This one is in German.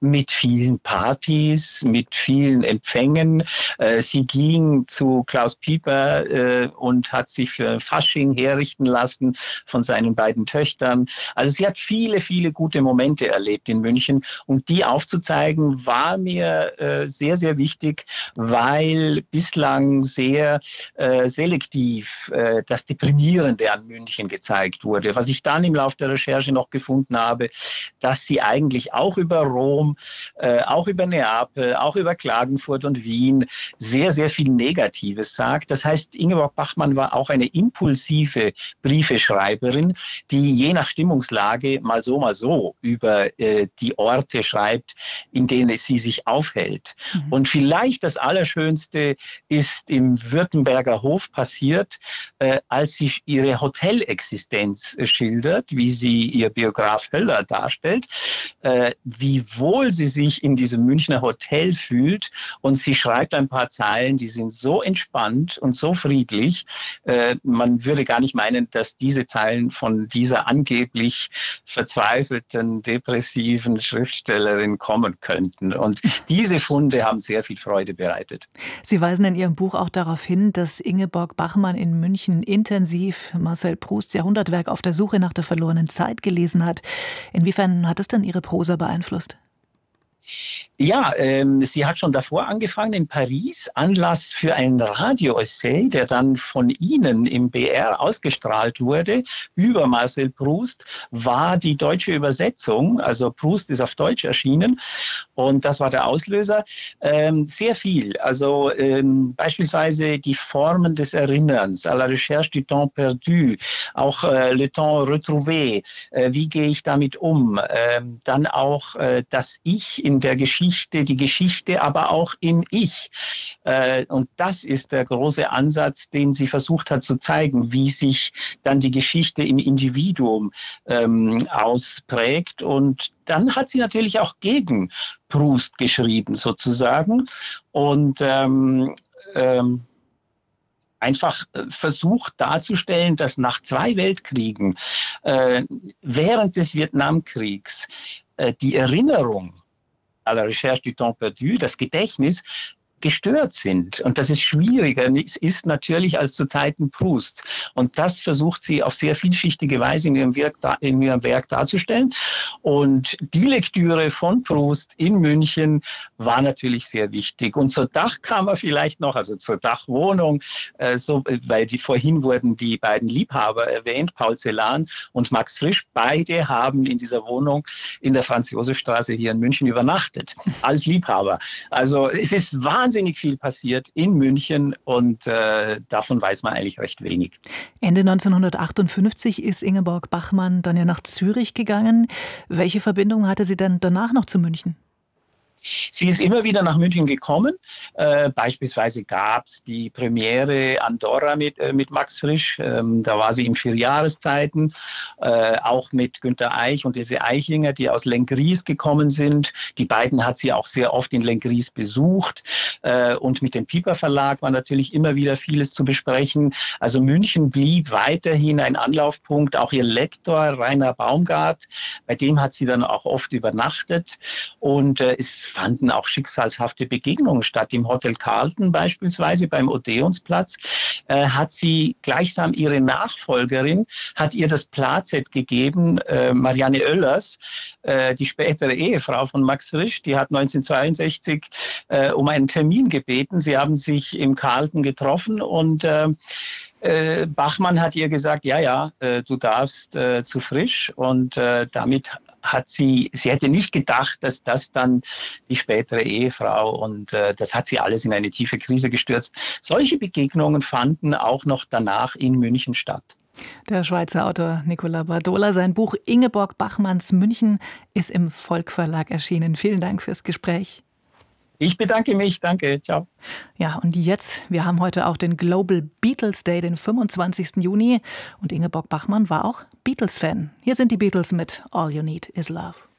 mit vielen Partys, mit vielen Empfängen. Sie ging zu Klaus Pieper und hat sich für Fasching herrichten lassen von seinen beiden Töchtern. Also sie hat viele, viele gute Momente erlebt in München. Und die aufzuzeigen, war mir sehr, sehr wichtig, weil bislang sehr selektiv das Deprimierende an München gezeigt wurde. Was ich dann im Laufe der Recherche noch gefunden habe, dass sie eigentlich auch über Rom, auch über Neapel, auch über Klagenfurt und Wien sehr, sehr viel Negatives sagt. Das heißt, Ingeborg Bachmann war auch eine impulsive Briefeschreiberin, die je nach Stimmungslage mal so über die Orte schreibt, in denen sie sich aufhält. Und vielleicht das Allerschönste ist im Württemberger Hof passiert, als sie ihre Hotelexistenz schildert, wie sie ihr Biograf Höller darstellt, wie wohl sie sich in diesem Münchner Hotel fühlt. Und sie schreibt ein paar Zeilen, die sind so entspannt und so friedlich. Man würde gar nicht meinen, dass diese Zeilen von dieser angeblich verzweifelten, depressiven Schriftstellerin kommen könnten. Und diese Funde haben sehr viel Freude bereitet. Sie weisen in Ihrem Buch auch darauf hin, dass Ingeborg Bachmann in München intensiv Marcel Prousts Jahrhundertwerk Auf der Suche nach der verlorenen Zeit gelesen hat. Inwiefern hat es denn Ihre Prosa beeinflusst? Ja, sie hat schon davor angefangen in Paris. Anlass für ein Radio-Essay, der dann von Ihnen im BR ausgestrahlt wurde, über Marcel Proust, war die deutsche Übersetzung. Also Proust ist auf Deutsch erschienen und das war der Auslöser. Sehr viel, also beispielsweise die Formen des Erinnerns, à la recherche du temps perdu, auch le temps retrouvé, wie gehe ich damit um? Dann auch das Ich in der Geschichte, die Geschichte aber auch im Ich. Und das ist der große Ansatz, den sie versucht hat zu zeigen, wie sich dann die Geschichte im Individuum ausprägt. Und dann hat sie natürlich auch gegen Proust geschrieben, sozusagen. Und einfach versucht darzustellen, dass nach 2 Weltkriegen, während des Vietnamkriegs, die Erinnerung à la recherche du temps perdu, das Gedächtnis, gestört sind. Und das ist schwieriger ist natürlich als zu Zeiten Prousts. Und das versucht sie auf sehr vielschichtige Weise in ihrem Werk darzustellen. Und die Lektüre von Proust in München war natürlich sehr wichtig. Und zur Dachkammer vielleicht noch, also zur Dachwohnung, weil vorhin wurden die beiden Liebhaber erwähnt, Paul Celan und Max Frisch. Beide haben in dieser Wohnung in der Franz-Josef-Straße hier in München übernachtet, als Liebhaber. Also es ist wahnsinnig viel passiert in München und davon weiß man eigentlich recht wenig. Ende 1958 ist Ingeborg Bachmann dann ja nach Zürich gegangen. Welche Verbindung hatte sie denn danach noch zu München? Sie ist immer wieder nach München gekommen. Beispielsweise gab es die Premiere Andorra mit Max Frisch. Da war sie in 4 Jahreszeiten. Auch mit Günter Eich und Ilse Eichinger, die aus Lenggries gekommen sind. Die beiden hat sie auch sehr oft in Lenggries besucht. Und mit dem Piper Verlag war natürlich immer wieder vieles zu besprechen. Also München blieb weiterhin ein Anlaufpunkt. Auch ihr Lektor Rainer Baumgart, bei dem hat sie dann auch oft übernachtet. Und es fanden auch schicksalshafte Begegnungen statt. Im Hotel Carlton beispielsweise beim Odeonsplatz hat sie gleichsam ihre Nachfolgerin, hat ihr das Plazett gegeben, Marianne Oellers, die spätere Ehefrau von Max Frisch, die hat 1962 um einen Termin gebeten. Sie haben sich im Carlton getroffen und Bachmann hat ihr gesagt, du darfst zu Frisch und damit hat sie hätte nicht gedacht, dass das dann die spätere Ehefrau und das hat sie alles in eine tiefe Krise gestürzt. Solche Begegnungen fanden auch noch danach in München statt. Der Schweizer Autor Nicolas Badola, sein Buch Ingeborg Bachmanns München ist im Volk Verlag erschienen. Vielen Dank fürs Gespräch. Ich bedanke mich, danke, ciao. Ja, und jetzt, wir haben heute auch den Global Beatles Day, den 25. Juni. Und Ingeborg Bachmann war auch Beatles-Fan. Hier sind die Beatles mit All You Need Is Love.